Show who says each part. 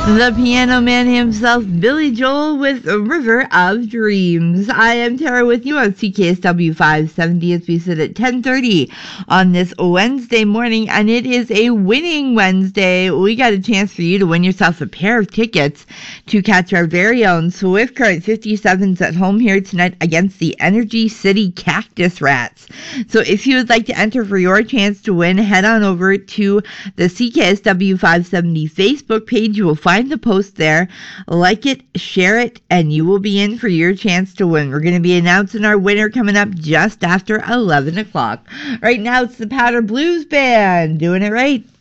Speaker 1: The piano man himself, Billy Joel, with a River of Dreams. I am Tara with you on CKSW 570 as we sit at 10:30 on this Wednesday morning, and it is a winning Wednesday. We got a chance for you to win yourself a pair of tickets to catch our very own Swift Current 57s at home here tonight against the Energy City Cactus Rats. So if you would like to enter for your chance to win, head on over to the CKSW 570 Facebook page. You will find the post there, like it, share it, and you will be in for your chance to win. We're going to be announcing our winner coming up just after 11 o'clock. Right now, it's the Powder Blues Band doing it right.